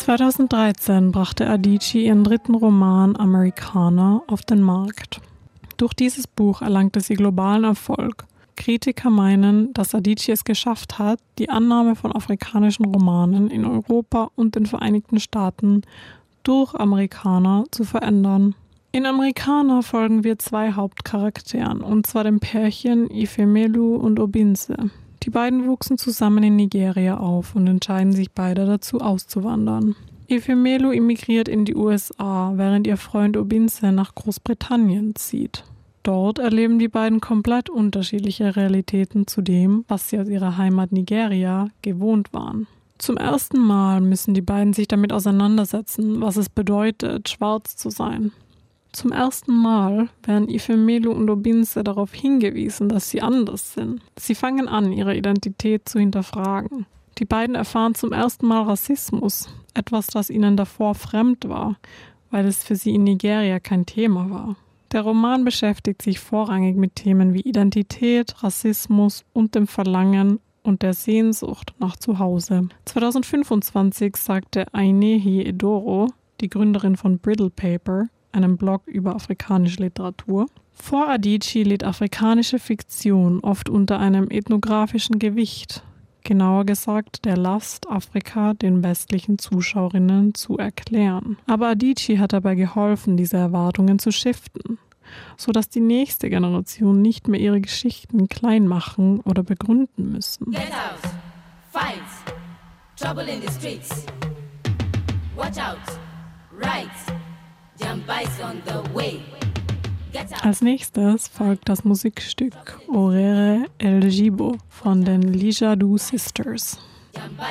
2013 brachte Adichie ihren dritten Roman Americana auf den Markt. Durch dieses Buch erlangte sie globalen Erfolg. Kritiker meinen, dass Adichie es geschafft hat, die Annahme von afrikanischen Romanen in Europa und den Vereinigten Staaten durch Americana zu verändern. In Americana folgen wir zwei Hauptcharakteren, und zwar dem Pärchen Ifemelu und Obinze. Die beiden wuchsen zusammen in Nigeria auf und entscheiden sich beide dazu, auszuwandern. Ifemelu emigriert in die USA, während ihr Freund Obinze nach Großbritannien zieht. Dort erleben die beiden komplett unterschiedliche Realitäten zu dem, was sie aus ihrer Heimat Nigeria gewohnt waren. Zum ersten Mal müssen die beiden sich damit auseinandersetzen, was es bedeutet, schwarz zu sein. Zum ersten Mal werden Ifemelu und Obinze darauf hingewiesen, dass sie anders sind. Sie fangen an, ihre Identität zu hinterfragen. Die beiden erfahren zum ersten Mal Rassismus, etwas, das ihnen davor fremd war, weil es für sie in Nigeria kein Thema war. Der Roman beschäftigt sich vorrangig mit Themen wie Identität, Rassismus und dem Verlangen und der Sehnsucht nach Zuhause. 2025 sagte Ainehi Edoro, die Gründerin von Brittle Paper, einem Blog über afrikanische Literatur: Vor Adichie litt afrikanische Fiktion oft unter einem ethnografischen Gewicht, genauer gesagt der Last, Afrika den westlichen Zuschauerinnen zu erklären. Aber Adichie hat dabei geholfen, diese Erwartungen zu shiften, sodass die nächste Generation nicht mehr ihre Geschichten klein machen oder begründen müssen. Get out, fight, trouble in the streets, watch out, right, jump bikes on the way. Als nächstes folgt das Musikstück Orere El Jibo von den Lijadu Sisters.